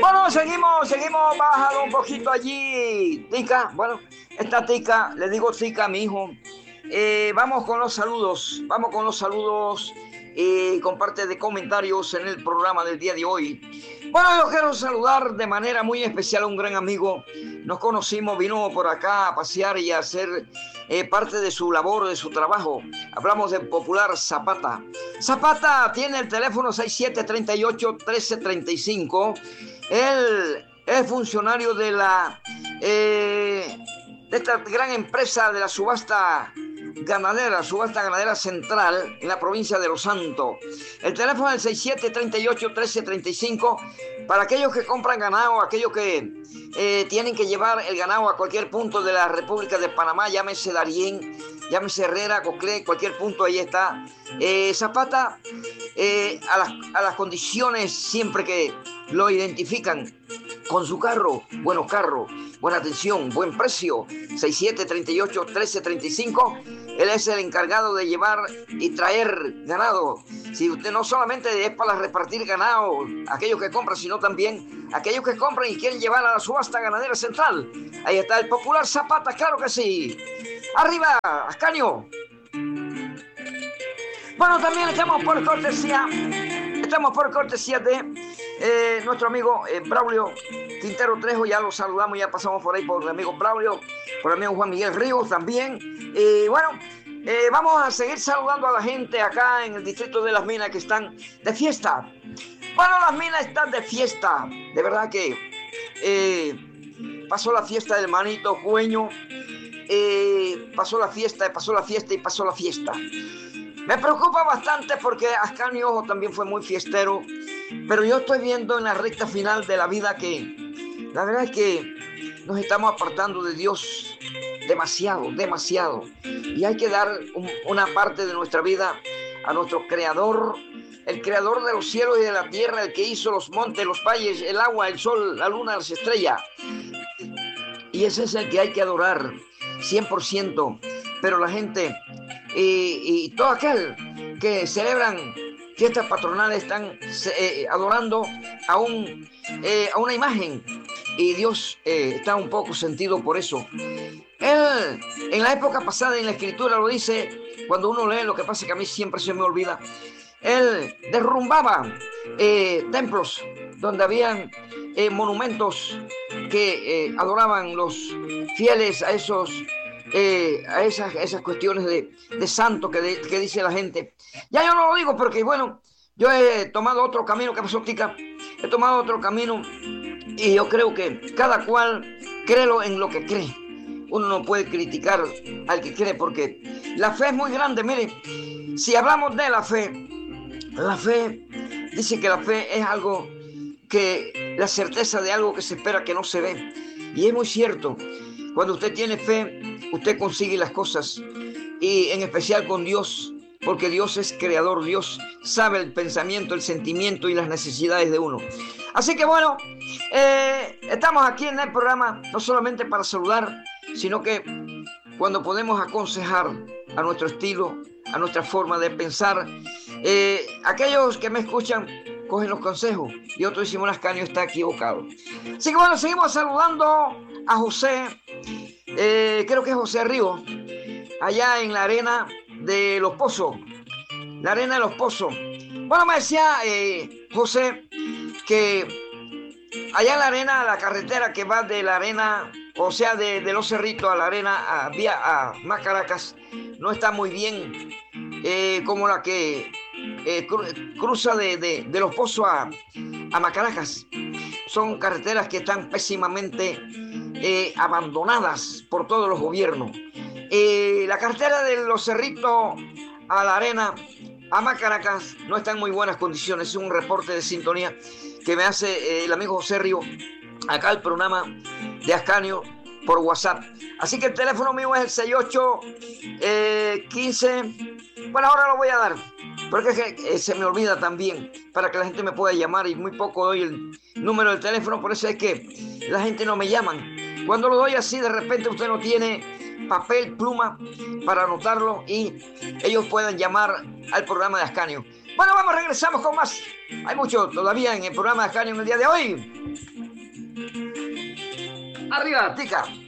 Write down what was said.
Bueno, seguimos, bájalo un poquito allí, Tica. Bueno, esta Tica, le digo Tica a mi hijo. Vamos con los saludos, con parte de comentarios en el programa del día de hoy. Bueno, yo quiero saludar de manera muy especial a un gran amigo. Nos conocimos, vino por acá a pasear y a hacer parte de su labor, de su trabajo. Hablamos del popular Zapata. Zapata tiene el teléfono 6738-1335. Él es funcionario de esta gran empresa de la subasta ganadera central en la provincia de Los Santos. El teléfono es el 6738-1335 para aquellos que compran ganado, aquellos que tienen que llevar el ganado a cualquier punto de la República de Panamá, llámese Darién, llámese Herrera, Coclé, cualquier punto, ahí está. Zapata, a las condiciones siempre que lo identifican con su carro, buena atención, buen precio, 6738-1335. Él es el encargado de llevar y traer ganado. Si usted no solamente es para repartir ganado, aquellos que compran, sino también aquellos que compran y quieren llevar a la subasta ganadera central. Ahí está el popular Zapata, claro que sí. Arriba, Ascanio. Bueno, también estamos por cortesía de nuestro amigo Braulio Quintero Trejo. Ya lo saludamos, ya pasamos por ahí por el amigo Braulio, por el amigo Juan Miguel Ríos también. Vamos a seguir saludando a la gente acá en el distrito de Las Minas que están de fiesta. Bueno, Las Minas están de fiesta. De verdad que pasó la fiesta del manito Cueño. Pasó la fiesta. Me preocupa bastante porque Ascanio Ojo también fue muy fiestero, pero yo estoy viendo en la recta final de la vida que la verdad es que nos estamos apartando de Dios demasiado, y hay que dar una parte de nuestra vida a nuestro Creador, el Creador de los cielos y de la tierra, el que hizo los montes, los valles, el agua, el sol, la luna, las estrellas, y ese es el que hay que adorar 100%, pero la gente y todo aquel que celebran fiestas patronales están adorando a una imagen, y Dios está un poco sentido por eso. Él, en la época pasada, en la escritura lo dice, cuando uno lee, lo que pasa es que a mí siempre se me olvida, él derrumbaba templos donde habían monumentos que adoraban los fieles a esas cuestiones de santo que dice la gente. Ya yo no lo digo porque, bueno, yo he tomado otro camino. ¿Qué pasó, Tica? He tomado otro camino y yo creo que cada cual cree en lo que cree. Uno no puede criticar al que cree porque la fe es muy grande. Mire, si hablamos de la fe dice que la fe es algo que, la certeza de algo que se espera que no se ve. Y es muy cierto. Cuando usted tiene fe, usted consigue las cosas, y en especial con Dios, porque Dios es creador, Dios sabe el pensamiento, el sentimiento y las necesidades de uno. Así que bueno, estamos aquí en el programa no solamente para saludar, sino que cuando podemos aconsejar a nuestro estilo, a nuestra forma de pensar, aquellos que me escuchan cogen los consejos y otros decimos Ascanio está equivocado. Así que bueno, seguimos saludando a José, creo que es José Río, allá en la arena de Los Pozos. Bueno, me decía José que allá en la arena, la carretera que va de la arena, o sea, de Los Cerritos a la arena, a Macaracas, no está muy bien, como la que cruza de Los Pozos a Macaracas. Son carreteras que están pésimamente abandonadas por todos los gobiernos. La carretera de Los Cerritos a la arena, a Macaracas, no está en muy buenas condiciones. Es un reporte de sintonía que me hace el amigo José Río, acá el programa de Ascanio por WhatsApp. Así que el teléfono mío es el 6815. Bueno, ahora lo voy a dar, porque es que se me olvida también, para que la gente me pueda llamar, y muy poco doy el número del teléfono, por eso es que la gente no me llaman. Cuando lo doy así, de repente usted no tiene papel, pluma para anotarlo y ellos puedan llamar al programa de Ascanio. Bueno, regresamos con más. Hay mucho todavía en el programa de Ascanio en el día de hoy. Arriba, Tica.